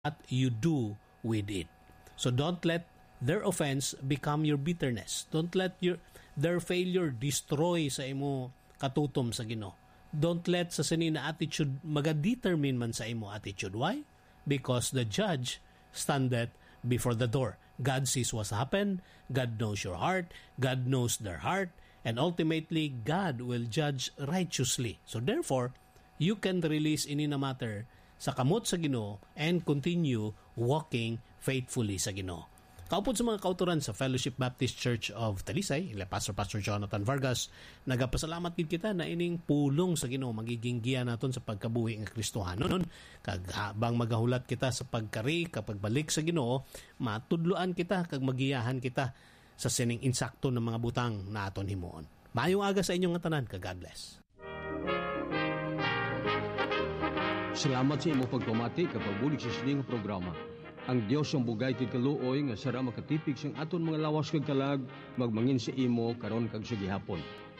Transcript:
you do with it. So don't let their offense become your bitterness. Don't let their failure destroy sa imo katutom sa Ginoo. Don't let sa sini na attitude magadetermine man sa imo attitude. Why? Because the judge standeth before the door. God sees what's happened. God knows your heart. God knows their heart. And ultimately, God will judge righteously. So therefore, you can release ini na matter sa kamot sa Ginoo and continue walking faithfully sa Ginoo. Kaupod sa mga kauturan sa Fellowship Baptist Church of Talisay, Pastor Jonathan Vargas, nagapasalamat gid kita na ining pulong sa Ginoo magiging giya naton sa pagkabuhi nga Kristohanon. Kag habang magahulat kita sa pagkari kapag balik sa Ginoo, matudloan kita kag magiyahan kita sa sining insakto ng mga butang na aton himuon. Maayong aga sa inyong tanan, kag God bless. Salamat sa imo pagpamati kapag bulig sa sining programa. Ang Dios ang bugay kay kaluoy nga sara makatipig siyang aton mga lawas kag kalag magmangin sa imo karon kag sa gihapon.